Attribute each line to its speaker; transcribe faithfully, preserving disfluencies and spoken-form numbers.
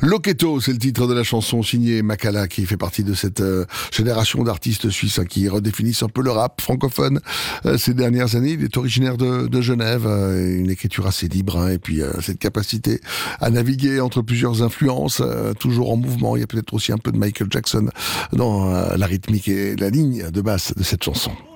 Speaker 1: Loketo, c'est le titre de la chanson signée Makala, qui fait partie de cette euh, génération d'artistes suisses hein, qui redéfinissent un peu le rap francophone euh, ces dernières années. Il est originaire de, de Genève, euh, une écriture assez libre hein, et puis euh, cette capacité à naviguer entre plusieurs influences, euh, toujours en mouvement. Il y a peut-être aussi un peu de Michael Jackson dans euh, la rythmique et la ligne de basse de cette chanson.